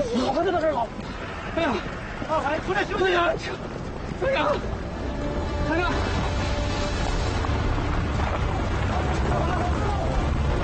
老婆就到这儿了。哎呀，二海，出来休息啊！哎呀。